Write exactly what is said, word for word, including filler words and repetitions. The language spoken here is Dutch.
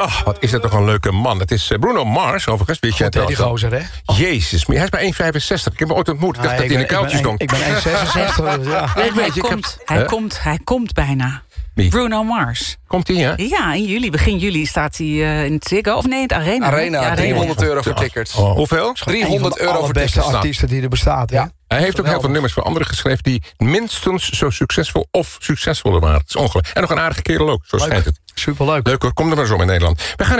Oh, wat is dat toch een leuke man. Het is Bruno Mars, overigens. Weet je Goed, hè, die gozer, hè? Oh. Jezus, hij is maar één vijfenzestig. Ik heb hem ooit ontmoet. Ik dacht Ah, dat hij in een kuiltje ben, stond. Ik ben één zesenzestig. Dus ja. En Ik weet hij, je, ik komt, heb- hij, Hè? komt, hij komt bijna. Wie? Bruno Mars. Komt hij, ja? Ja, in juli, begin juli staat hij uh, in het Ziggo. Of nee, in het Arena. Arena, Ja, driehonderd euro voor tickets. Oh, hoeveel? driehonderd euro voor beste tickets. artiesten die er bestaat, hè? Ja. Hij heeft ook heel veel nummers voor anderen geschreven... die minstens zo succesvol of succesvoller waren. Het is ongelooflijk. En nog een aardige kerel ook, zo schijnt het. Superleuk. Leuk hoor, kom er maar eens om in Nederland. We gaan